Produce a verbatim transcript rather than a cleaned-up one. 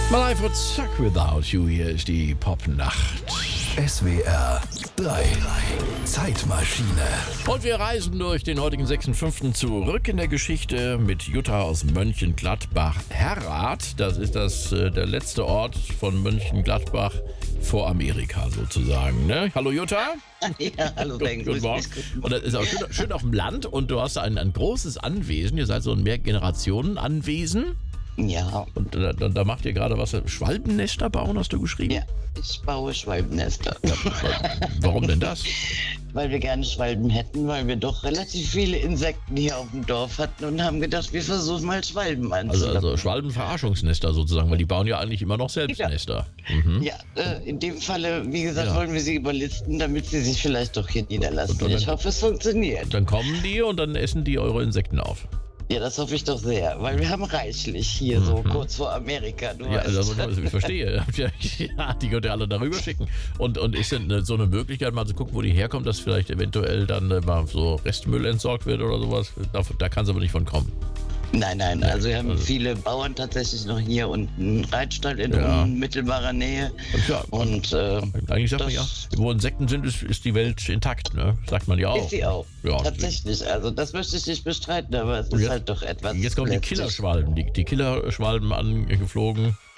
Mal live und Suck Without You, hier ist die Popnacht. S W R drei. Zeitmaschine. Und wir reisen durch den heutigen sechsten fünften zurück in der Geschichte mit Jutta aus Mönchengladbach-Herrath. Das ist das, äh, der letzte Ort von Mönchengladbach vor Amerika sozusagen. Ne? Hallo Jutta. Ja, hallo Ben. Guten Morgen. Und das ist auch schön, schön auf dem Land und du hast ein, ein großes Anwesen. Ihr seid so ein Mehrgenerationen-Anwesen. Ja. Und da, da, da macht ihr gerade was, Schwalbennester bauen, hast du geschrieben? Ja, ich baue Schwalbennester. Ja, warum denn das? Weil wir gerne Schwalben hätten, weil wir doch relativ viele Insekten hier auf dem Dorf hatten und haben gedacht, wir versuchen mal Schwalben Also, anzulocken. also Schwalbenverarschungsnester sozusagen, weil die bauen ja eigentlich immer noch selbst Ja. Nester. Mhm. Ja, äh, in dem Falle, wie gesagt, Ja. wollen wir sie überlisten, damit sie sich vielleicht doch hier niederlassen. Und dann- Ich hoffe, es funktioniert. Dann kommen die und dann essen die eure Insekten auf. Ja, das hoffe ich doch sehr, weil wir haben reichlich hier so Mhm. kurz vor Amerika. Du Ja, weißt. also, ich verstehe. Ja, die könnt ihr alle darüber schicken. Und, und ist denn so eine Möglichkeit, mal zu gucken, wo die herkommt, dass vielleicht eventuell dann äh, mal so Restmüll entsorgt wird oder sowas? Da, da kann es aber nicht von kommen. Nein, nein, also wir haben also- viele Bauern tatsächlich noch hier und einen Reitstall in Ja. unmittelbarer Nähe. Und ja, Und äh, eigentlich sagt man ja, das wo Insekten sind, ist, ist die Welt intakt, ne? Sagt man ja auch. ist sie auch. Ja, Tatsächlich, also das möchte ich nicht bestreiten, aber es Und ist jetzt- halt doch etwas Jetzt kommen die lästig. Killerschwalben, die, die Killerschwalben angeflogen.